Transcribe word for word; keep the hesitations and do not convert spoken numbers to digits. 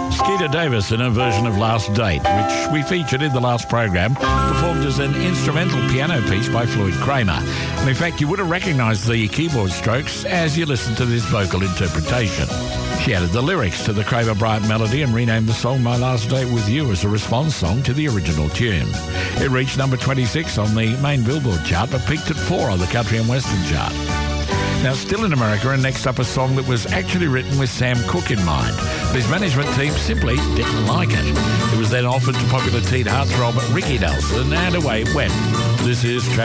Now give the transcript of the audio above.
Skeeter Davis in a version of Last Date, which we featured in the last program, performed as an instrumental piano piece by Floyd Kramer. And in fact, you would have recognised the keyboard strokes as you listened to this vocal interpretation. She added the lyrics to the Kramer Bryant melody and renamed the song My Last Date With You as a response song to the original tune. It reached number twenty-six on the main Billboard chart, but peaked at four on the country and western chart. Now, still in America, and next up a song that was actually written with Sam Cooke in mind, but his management team simply didn't like it. It was then offered to popular teen heartthrob Ricky Nelson, and away it went. This is